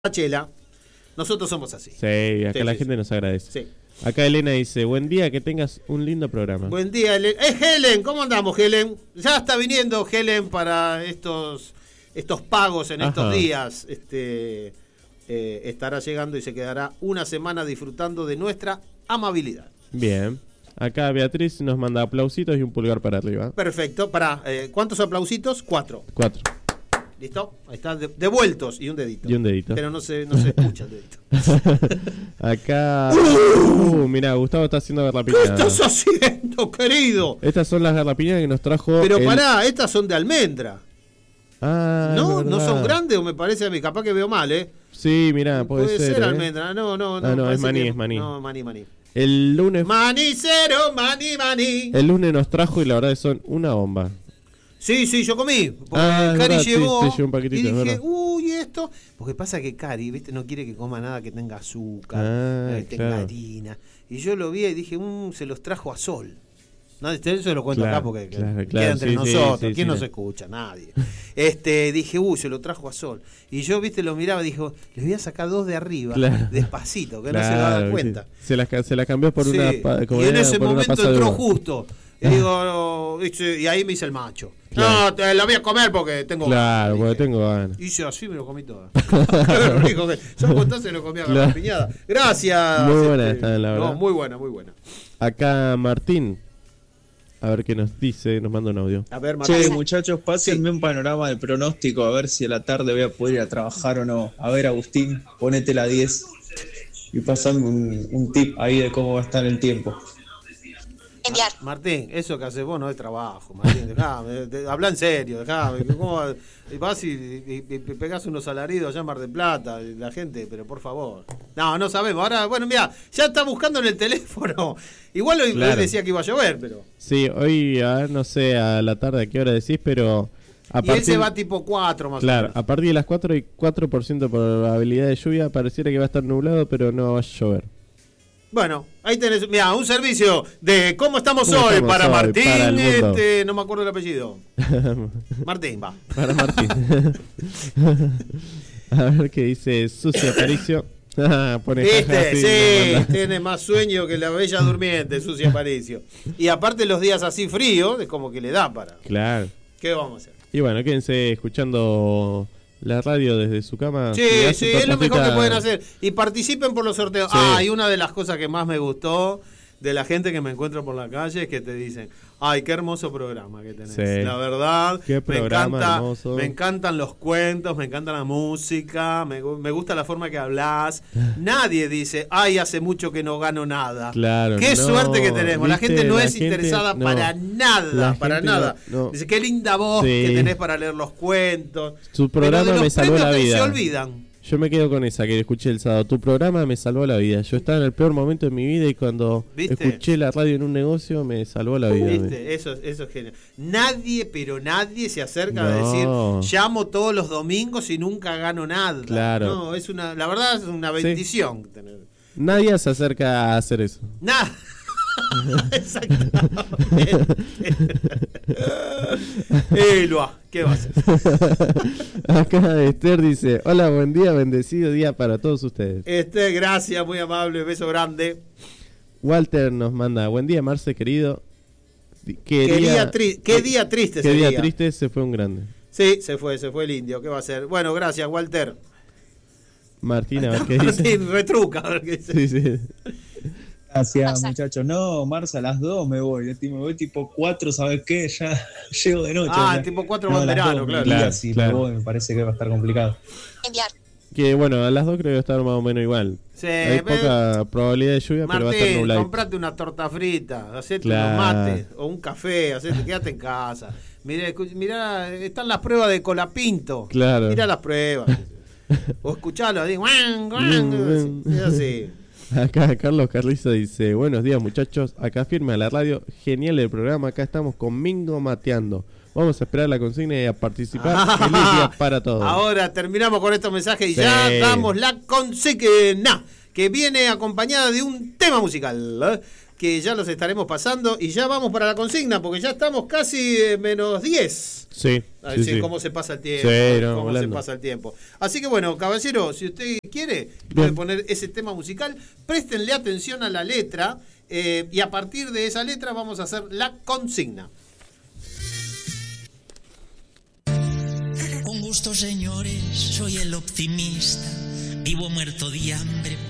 Chela, nosotros somos así. Sí, acá la gente nos agradece. Sí. Acá Elena dice, buen día, que tengas un lindo programa. Buen día, Helen. Helen, ¿cómo andamos, Helen? Ya está viniendo Helen para estos pagos en estos días. Estará llegando y se quedará una semana disfrutando de nuestra amabilidad. Bien. Acá Beatriz nos manda aplausitos y un pulgar para arriba. Perfecto. ¿Cuántos aplausitos? 4. 4. ¿Listo? Ahí está, devueltos y un dedito. Y un dedito. Pero no se escucha el dedito. Acá... mirá, Gustavo está haciendo garrapiñada. ¿Qué estás haciendo, querido? Estas son las garrapiñadas que nos trajo... Pero pará, estas son de almendra. Ah, ¿No son grandes o me parece a mí? Capaz que veo mal, ¿eh? Sí, mirá, puede ser, almendra. No. No, es maní, es maní. No, maní. El lunes... Manicero, maní. El lunes nos trajo y la verdad que son una bomba. Sí, yo comí. Porque Cari llegó sí, un paquetito, y dije, esto. Porque pasa que Cari, ¿viste? No quiere que coma nada que tenga azúcar, que tenga harina. Y yo lo vi y dije, se los trajo a Sol. No, eso lo cuento acá porque queda entre nosotros. ¿Quién nos escucha? Nadie. Dije, se lo trajo a Sol. Y yo, lo miraba y dijo, les voy a sacar 2 de arriba, despacito, que no se va a dar cuenta. Se la cambió por una... Y en ese momento entró justo. Y digo, y ahí me hice el macho. Claro. No, te la voy a comer porque tengo ganas. Claro, porque tengo ganas. Hice así, me lo comí todo. Yo contás se lo comía con la piñada. Gracias. Muy buena está, la verdad. No, muy buena. Acá Martín, a ver qué nos dice, nos manda un audio. A ver, Martín. Che, muchachos, pásenme un panorama del pronóstico, a ver si a la tarde voy a poder ir a trabajar o no. A ver, Agustín, ponete la 10 y pasame un tip ahí de cómo va a estar el tiempo. Martín, eso que haces vos no es trabajo, Martín, dejame, habla en serio, dejame, ¿cómo vas y pegás unos alaridos allá en Mar del Plata, la gente, pero por favor. No sabemos, ahora, bueno, mira, ya está buscando en el teléfono, igual hoy decía que iba a llover, pero... Sí, hoy, a ver, no sé, a la tarde a qué hora decís, pero... él se va tipo 4 más o menos. Claro, a partir de las 4 hay 4% de probabilidad de lluvia, pareciera que va a estar nublado, pero no va a llover. Bueno, ahí tenés, mira, un servicio de cómo estamos hoy para Martín, no me acuerdo el apellido. Martín, va. Para Martín. A ver qué dice Sucia Aparicio. Sí, tiene más sueño que la bella durmiente, Sucia Aparicio. Y aparte los días así fríos, es como que le da para. Claro. ¿Qué vamos a hacer? Y bueno, quédense escuchando la radio desde su cama. Sí, es lo mejor que pueden hacer. Y participen por los sorteos. Y una de las cosas que más me gustó de la gente que me encuentro por la calle es que te dicen, ay, qué hermoso programa que tenés. Sí. La verdad, me encantan los cuentos, me encanta la música, me gusta la forma que hablás. Nadie dice, ay, hace mucho que no gano nada. Claro. Qué suerte que tenemos. La gente no es interesada para nada. Dice, qué linda voz que tenés para leer los cuentos. Su programa me salvó la vida. Se olvidan. Yo me quedo con esa que escuché el sábado. Tu programa me salvó la vida. Yo estaba en el peor momento de mi vida y cuando escuché la radio en un negocio me salvó la vida. ¿Viste? Eso es genial. Nadie se acerca a decir, llamo todos los domingos y nunca gano nada. Claro. No, la verdad es una bendición. Sí. Nadie se acerca a hacer eso. Nada. Exactamente. ¿Qué va a hacer? Acá Esther dice, hola, buen día, bendecido día para todos ustedes. Gracias, muy amable, beso grande. Walter nos manda, buen día, Marce, querido. Qué día triste. Qué día triste, se fue un grande. Sí, se fue el indio, ¿qué va a hacer? Bueno, gracias, Walter. Martín, a ver qué dice. Martín, retruca, a ver qué dice. Sí. Gracias, muchachos. No, Marza, a las 2 me voy tipo 4, ¿sabes qué? Ya llego de noche. Tipo 4 va en verano, claro. Me voy, me parece que va a estar complicado. Que bueno, a las 2 creo que va a estar más o menos igual. Sí, hay poca probabilidad de lluvia, Martín, pero va a estar nublado. Comprate una torta frita, hacete unos mates o un café, quédate en casa. Mirá, están las pruebas de Colapinto. Claro. Mirá las pruebas. O escuchalo, así. Es así. Acá Carlos Carrizo dice, buenos días muchachos, acá firme a la radio, genial el programa, acá estamos con Mingo mateando. Vamos a esperar la consigna y a participar. Feliz día para todos. Ahora terminamos con estos mensajes y ya damos la consigna, que viene acompañada de un tema musical. que ya los estaremos pasando y ya vamos para la consigna porque ya estamos casi menos 10. Sí. A ver cómo se pasa el tiempo. Se pasa el tiempo. Así que bueno, caballero, si usted quiere, puede poner ese tema musical. Préstenle atención a la letra y a partir de esa letra vamos a hacer la consigna. Con gusto, señores, soy el optimista. Vivo muerto de hambre